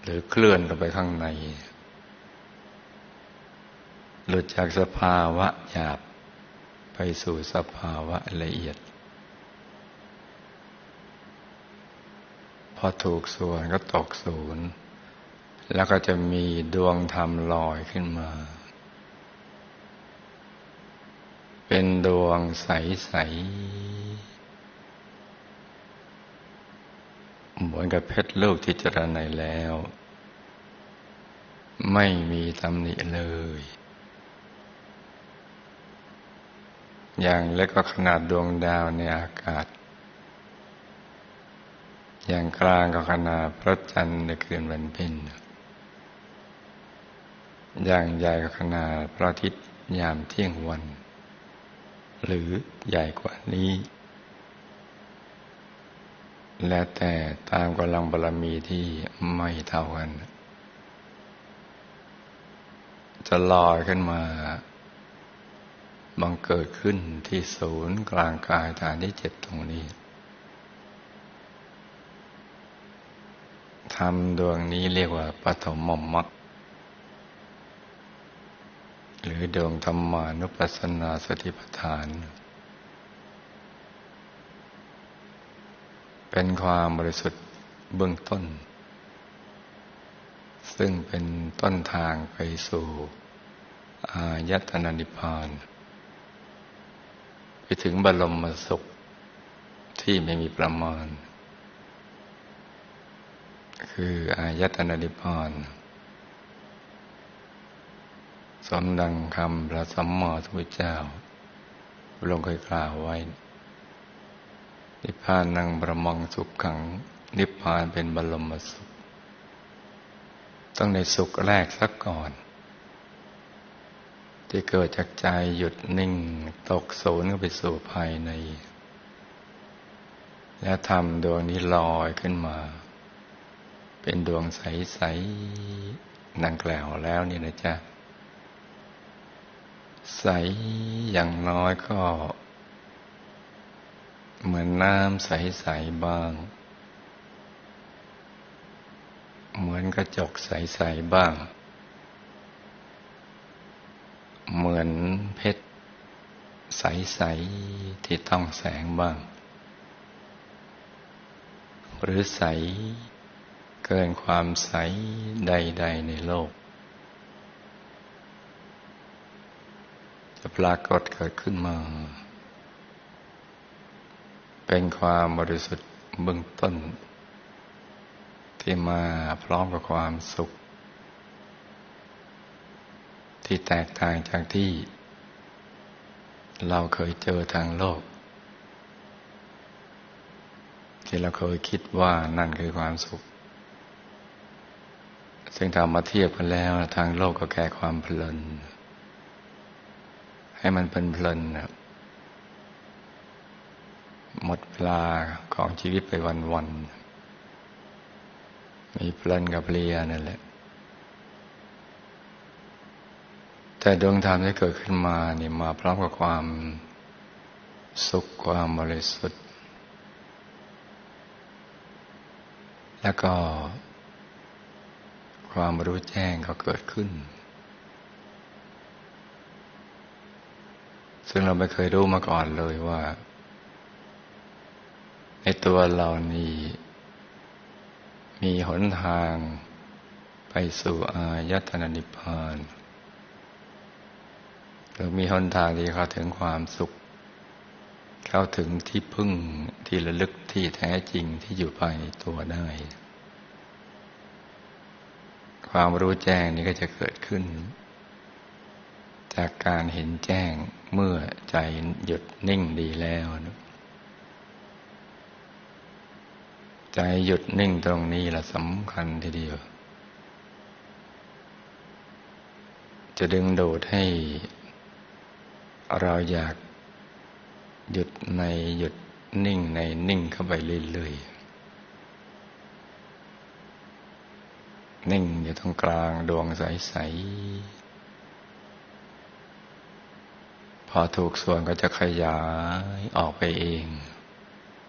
หรือเคลื่อนลงไปข้างในหลุดจากสภาวะหยาบไปสู่สภาวะละเอียดพอถูกส่วนก็ตกศูนย์แล้วก็จะมีดวงธรรมลอยขึ้นมาเป็นดวงใสๆเหมือนกับเพชรลูกที่เจรไนแล้วไม่มีตำหนิเลยอย่างเล็กก็ขนาดดวงดาวในอากาศอย่างกลางก็ขนาดพระจันทร์ในคืนวันเพ็ญอย่างใหญ่ก็ขนาดพระอาทิตย์ยามเที่ยงวันหรือใหญ่กว่านี้แล้วแต่ตามกำลังบารมีที่ไม่เท่ากันจะลอยขึ้นมาบังเกิดขึ้นที่ศูนย์กลางกายฐานที่7ตรงนี้ธรรมดวงนี้เรียกว่าปฐมมรรคหรือดวงธรรมานุปัสสนาสติปัฏฐานเป็นความบริสุทธิ์เบื้องต้นซึ่งเป็นต้นทางไปสู่อายตนะนิพพานไปถึงบรมสุขที่ไม่มีประมาณคืออายตนะนิพพานสมดังคำพระสัมมาสัมพุทธเจ้าพระองค์เคยกล่าวไว้นิพพานังบรมังสุขขังนิพพานเป็นบรมสุขต้องในสุขแรกซะก่อนที่เกิดจากใจหยุดนิ่งตกศูนย์เข้าไปสู่ภายในแล้วธรรมดวงนี้ลอยขึ้นมาเป็นดวงใสๆดังกล่าวแล้วนี่นะจ๊ะใสอย่างน้อยก็เหมือนน้ำใสๆบ้างเหมือนกระจกใสๆบ้างเหมือนเพชรใสๆที่ต้องแสงบ้างหรือใสเกินความใสใดๆในโลกจะปรากฏเกิดขึ้นมาเป็นความบริสุทธิ์เบื้องต้นที่มาพร้อมกับความสุขที่แตกต่างจากที่เราเคยเจอทางโลกที่เราเคยคิดว่านั่นคือความสุขซึ่งถ้ามาเทียบกันแล้วทางโลกก็แค่ความเพลินให้มันเป็นเพลินหมดเวลาของชีวิตไปวันๆมีเพลินกับเพลียนั่นแหละแต่ดวงธรรมที่เกิดขึ้นมานี่มาพร้อมกับความสุขความบริสุทธิ์แล้วก็ความรู้แจ้งก็เกิดขึ้นซึ่งเราไม่เคยรู้มาก่อนเลยว่าในตัวเรานี่มีหนทางไปสู่อายตนะนิพพานหรือมีหนทางที่เข้าถึงความสุขเข้าถึงที่พึ่งที่ระลึกที่แท้จริงที่อยู่ภายในตัวได้ความรู้แจ้งนี้ก็จะเกิดขึ้นจากการเห็นแจ้งเมื่อใจหยุดนิ่งดีแล้วใจหยุดนิ่งตรงนี้ละสำคัญทีเดียวจะดึงดูดให้เราอยากหยุดในหยุดนิ่งในนิ่งเข้าไปเรื่อยๆนิ่งอยู่ตรงกลางดวงใสๆพอถูกส่วนก็จะขยายออกไปเอง